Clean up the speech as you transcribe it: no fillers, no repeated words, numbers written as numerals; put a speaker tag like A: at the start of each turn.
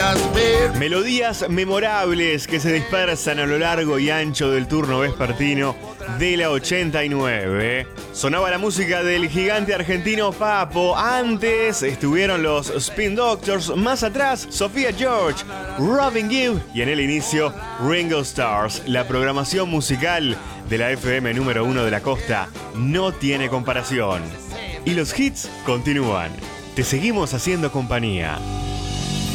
A: Melodías memorables que se dispersan a lo largo y ancho del turno vespertino de la 89. Sonaba la música del gigante argentino Papo. Antes estuvieron los Spin Doctors. Más atrás, Sofía George, Robin Gibb. Y en el inicio, Ringo Stars. La programación musical de la FM número 1 de la costa no tiene comparación. Y los hits continúan. Te seguimos haciendo compañía.